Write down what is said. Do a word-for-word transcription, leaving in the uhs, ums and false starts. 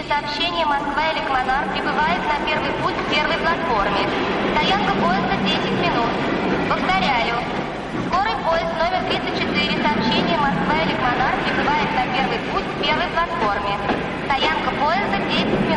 сообщение Москва-Эликмонар прибывает на первый путь к первой платформе. Стоянка поезда десять минут. Повторяю. Скорый поезд номер тридцать четыре, сообщение Москва-Эликмонар прибывает на первый путь к первой платформе. Стоянка поезда десять минут.